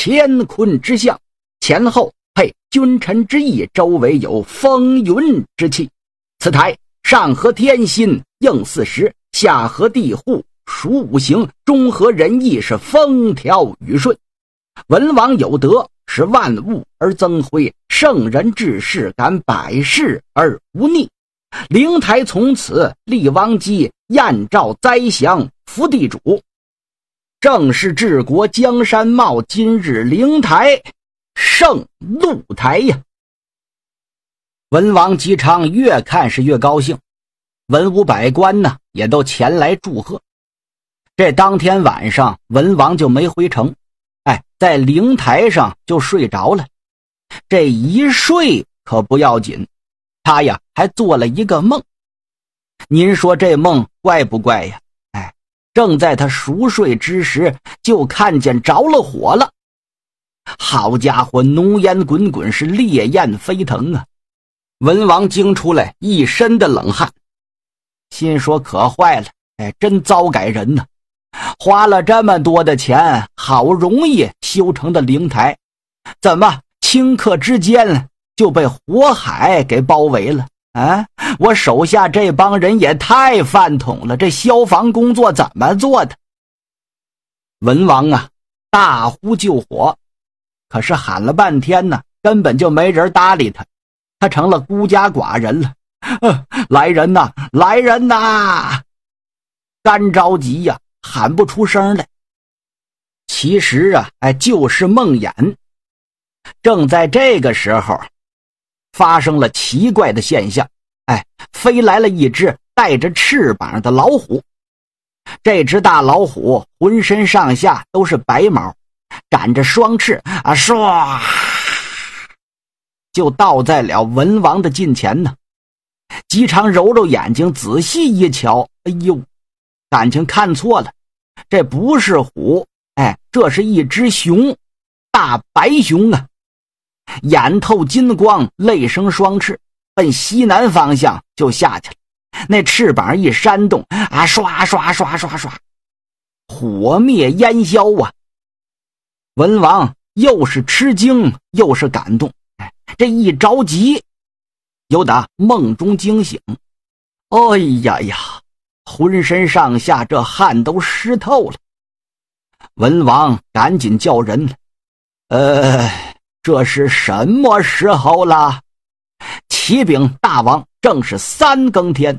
乾坤之象，前后配君臣之意，周围有风云之气。此台上合天心，应四时，下合地户，属五行，中合人意，是风调雨顺。文王有德，使万物而增辉，圣人治世，敢百世而无逆。灵台从此立王基，燕赵灾祥，福地主。正是治国江山茂，今日灵台胜鹿台呀！文王姬昌越看是越高兴，文武百官呢也都前来祝贺。这当天晚上，文王就没回城，在灵台上就睡着了。这一睡可不要紧，他呀还做了一个梦。您说这梦怪不怪呀？正在他熟睡之时，就看见着了火了。好家伙，浓烟滚滚，是烈焰飞腾啊！文王惊出来一身的冷汗，心说可坏了，真糟改人呢！花了这么多的钱，好容易修成的灵台，怎么顷刻之间就被火海给包围了？我手下这帮人也太饭桶了，这消防工作怎么做的？文王啊，大呼救火，可是喊了半天呢，根本就没人搭理他，他成了孤家寡人了。来人呐，来人呐！干着急呀，喊不出声来。其实啊，就是梦魇。正在这个时候，发生了奇怪的现象，飞来了一只带着翅膀的老虎。这只大老虎浑身上下都是白毛，展着双翅唰就倒在了文王的近前呢。姬昌揉揉眼睛，仔细一瞧，哎呦，感情看错了，这不是虎，这是一只熊，大白熊啊！眼透金光，泪生双翅，奔西南方向就下去了。那翅膀一扇动，刷刷刷刷刷，火灭烟消啊！文王又是吃惊又是感动，这一着急，有打梦中惊醒。哎呀呀，浑身上下这汗都湿透了。文王赶紧叫人，这是什么时候了？启禀大王，正是三更天。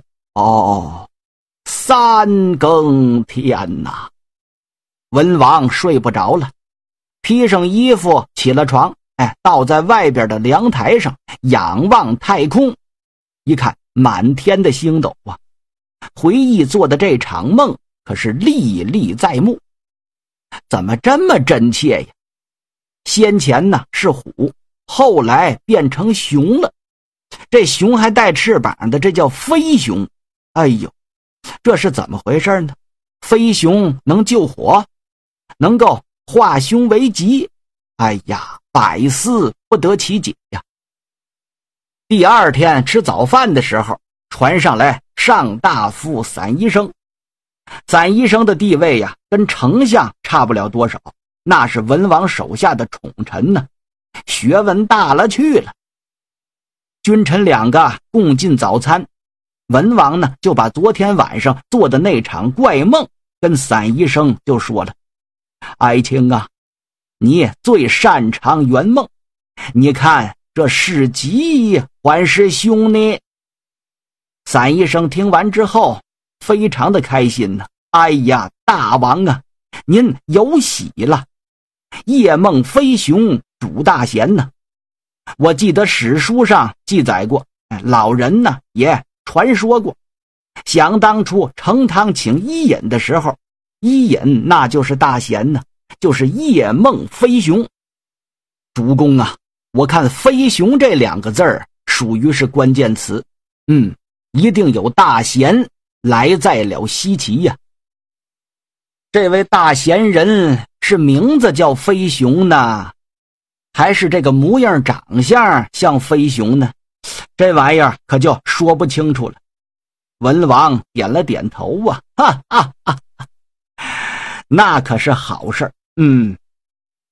三更天哪！文王睡不着了，披上衣服起了床，倒在外边的凉台上，仰望太空，一看满天的星斗啊，回忆做的这场梦可是历历在目。怎么这么真切呀？先前呢是虎，后来变成熊了，这熊还带翅膀的，这叫飞熊。哎呦，这是怎么回事呢？飞熊能救火，能够化凶为吉，哎呀，百思不得其解呀。第二天吃早饭的时候，传上来上大夫散医生。散医生的地位呀，跟丞相差不了多少，那是文王手下的宠臣呢，学问大了去了。君臣两个共进早餐，文王呢就把昨天晚上做的那场怪梦跟散医生就说了。爱卿啊，你最擅长圆梦，你看这是吉还是凶呢？散医生听完之后非常的开心呢。哎呀，大王啊，您有喜了，夜梦飞熊主大贤呢。我记得史书上记载过，老人呢也传说过，想当初成汤请伊尹的时候，伊尹那就是大贤呢，就是夜梦飞熊。主公啊，我看飞熊这两个字儿属于是关键词，一定有大贤来在了西岐呀。这位大贤人是名字叫飞熊呢，还是这个模样长相像飞熊呢？这玩意儿可就说不清楚了。文王点了点头啊，那可是好事。